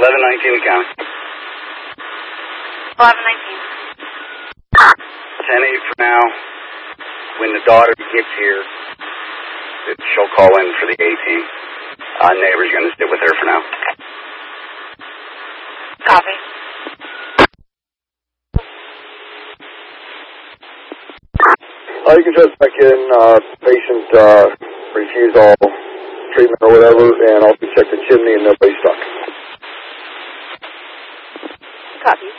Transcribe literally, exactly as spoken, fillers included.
eleven nineteen the county. eleven nineteen. ten eight for now. When the daughter gets here, she'll call in for the eighteen. Uh, neighbor's going to sit with her for now. Copy. Uh, you can just check in, uh, patient, uh, refused all treatment or whatever, and also check the chimney and nobody's stuck. Copy.